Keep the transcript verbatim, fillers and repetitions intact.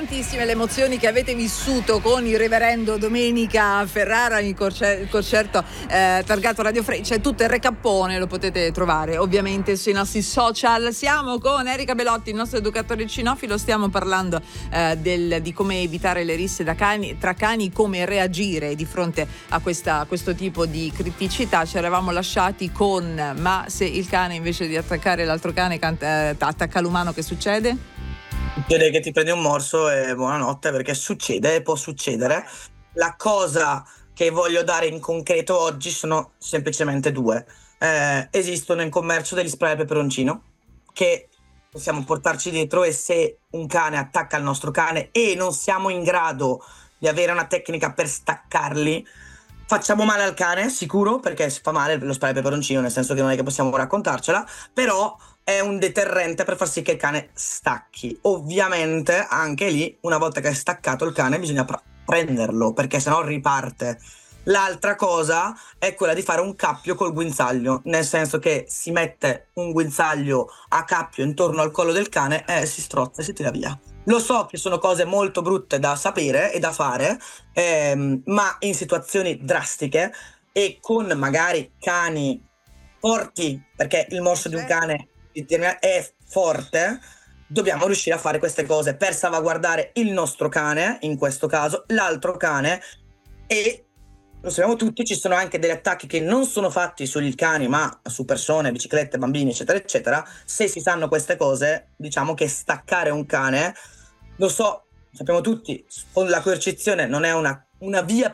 tantissime le emozioni che avete vissuto con il reverendo Domenica Ferrara, il, corce- il concerto eh, targato Radio Free. C'è tutto il recappone, lo potete trovare ovviamente sui nostri social. Siamo con Erika Belotti, il nostro educatore cinofilo, stiamo parlando eh, del, di come evitare le risse da cani, tra cani, come reagire di fronte a, questa, a questo tipo di criticità. Ci eravamo lasciati con: ma se il cane invece di attaccare l'altro cane canta, eh, attacca l'umano, che succede? Succede che ti prendi un morso e buonanotte, perché succede, può succedere. La cosa che voglio dare in concreto oggi sono semplicemente due. Eh, esistono in commercio degli spray al peperoncino che possiamo portarci dietro, e se un cane attacca il nostro cane e non siamo in grado di avere una tecnica per staccarli, facciamo male al cane, sicuro, perché si fa male lo spray al peperoncino, nel senso che non è che possiamo raccontarcela, però è un deterrente per far sì che il cane stacchi. Ovviamente anche lì, una volta che è staccato il cane, bisogna pr- prenderlo, perché sennò riparte. L'altra cosa è quella di fare un cappio col guinzaglio, nel senso che si mette un guinzaglio a cappio intorno al collo del cane e si strozza e si tira via. Lo so che sono cose molto brutte da sapere e da fare, ehm, ma in situazioni drastiche e con magari cani forti, perché il morso di un cane è forte, dobbiamo riuscire a fare queste cose per salvaguardare il nostro cane, in questo caso, l'altro cane. E lo sappiamo tutti, ci sono anche degli attacchi che non sono fatti sugli cani, ma su persone, biciclette, bambini, eccetera, eccetera. Se si sanno queste cose, diciamo che staccare un cane, lo so, sappiamo tutti, con la coercizione non è una, una via